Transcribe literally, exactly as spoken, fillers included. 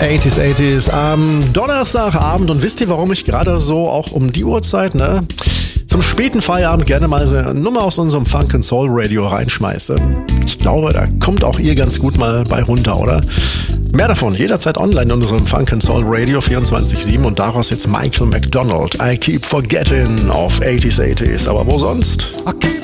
achtziger, achtziger am Donnerstagabend. Und wisst ihr, warum ich gerade so auch um die Uhrzeit, ne, zum späten Feierabend gerne mal so eine Nummer aus unserem Funk and Soul Radio reinschmeiße? Ich glaube, da kommt auch ihr ganz gut mal bei runter, oder? Mehr davon jederzeit online in unserem Funk and Soul Radio vierundzwanzig sieben und daraus jetzt Michael McDonald, I Keep Forgetting auf achtziger, achtziger. Aber wo sonst?